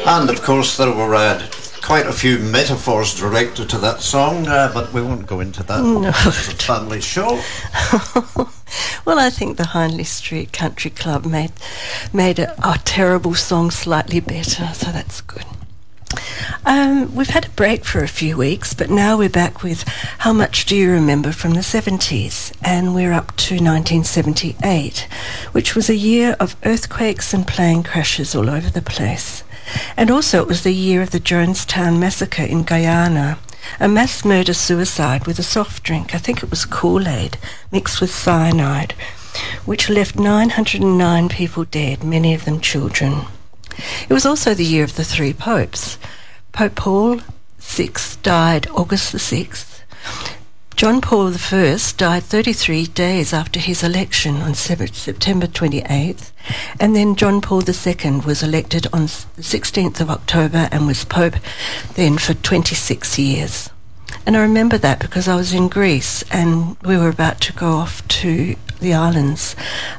And of course there were quite a few metaphors directed to that song, but we won't go into that. No. It's a family show. Well, I think the Hindley Street Country Club made a terrible song slightly better, so that's good. We've had a break for a few weeks, but now we're back with How Much Do You Remember from the 70s? And we're up to 1978, which was a year of earthquakes and plane crashes all over the place. And also it was the year of the Jonestown massacre in Guyana, a mass murder-suicide with a soft drink, I think it was Kool-Aid, mixed with cyanide, which left 909 people dead, many of them children. It was also the year of the three popes. Pope Paul VI died August the 6th. John Paul I died 33 days after his election on September 28th, and then John Paul II was elected on the 16th of October and was Pope then for 26 years. And I remember that because I was in Greece and we were about to go off to the islands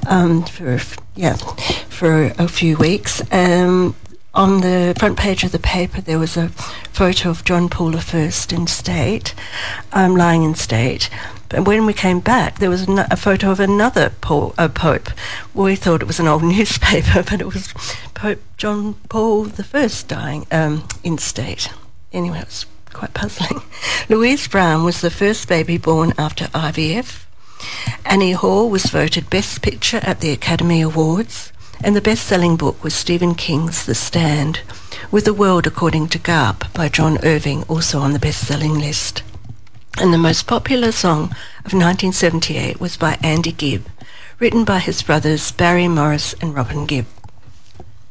for a few weeks. On the front page of the paper there was a photo of John Paul I in state, lying in state. But when we came back, there was a photo of another Pope. We thought it was an old newspaper, but it was Pope John Paul I dying in state. Anyway, it was quite puzzling. Louise Brown was the first baby born after IVF. Annie Hall was voted Best Picture at the Academy Awards. And the best-selling book was Stephen King's The Stand, with The World According to Garp by John Irving, also on the best-selling list. And the most popular song of 1978 was by Andy Gibb, written by his brothers Barry Morris and Robin Gibb.